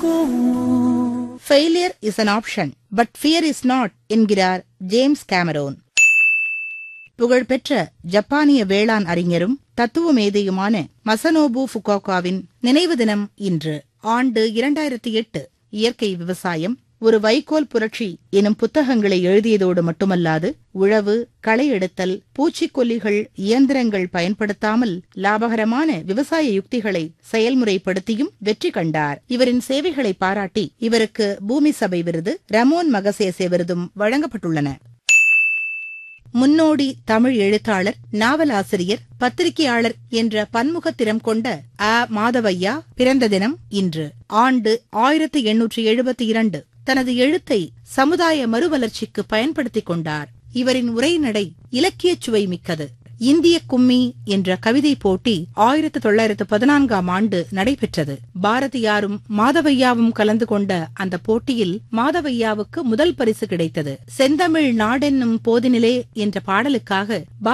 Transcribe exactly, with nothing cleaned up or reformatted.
தூங்குவோம். Failure is an option, but fear is not என்கிறார் James Cameron. புகழ்பெற்ற ஜப்பானிய வேளாண் அறிஞரும் தத்துவ மேதையுமான மசனோபு ஃபுகுவோகாவின் நினைவு தினம் இன்று. ஆண்டு இரண்டாயிரத்தி எட்டு. இயற்கை விவசாயம் ஒரு வைக்கோல் புரட்சி எனும் புத்தகங்களை எழுதியதோடு மட்டுமல்லாது உழவு, களை எடுத்தல், பூச்சிக்கொல்லிகள், இயந்திரங்கள் பயன்படுத்தாமல் லாபகரமான விவசாய யுக்திகளை செயல்முறைப்படுத்தியும் வெற்றி கண்டார். இவரின் சேவைகளை பாராட்டி இவருக்கு பூமி சபை விருது, ரமோன் மகசேசே விருதும் வழங்கப்பட்டுள்ளன. முன்னோடி தமிழ் எழுத்தாளர், நாவலாசிரியர், பத்திரிகையாளர் என்ற பன்முகத்திறம் கொண்ட அ மாதவையா பிறந்த தினம் இன்று. ஆண்டு ஆயிரத்தி எண்ணூற்றி எழுபத்தி இரண்டு. தனது எழுத்தை சமுதாய மறுவளர்ச்சிக்கு பயன்படுத்திக் கொண்டார். இவரின் உரைநடை இலக்கியச் சுவை மிக்கது. இந்திய கும்மி என்ற கவிதை போட்டி ஆயிரத்தி தொள்ளாயிரத்து பதினான்காம் ஆண்டு நடைபெற்றது. பாரதியாரும் மாதவையாவும் கலந்து கொண்ட அந்த போட்டியில் மாதவையாவுக்கு முதல் பரிசு கிடைத்தது. செந்தமிழ் நாடென்னும் போதினிலே என்ற பாடலுக்காக